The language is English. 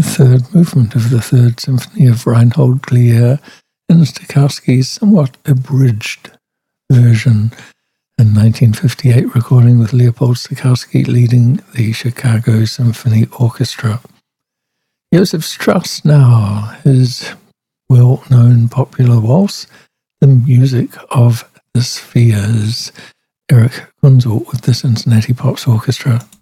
the third movement of the Third Symphony of Reinhold Glier in Stokowski's somewhat abridged version in 1958, recording with Leopold Stokowski leading the Chicago Symphony Orchestra. Joseph Strauss now, his well-known popular waltz, The Music of the Spheres. Eric Kunzel with the Cincinnati Pops Orchestra.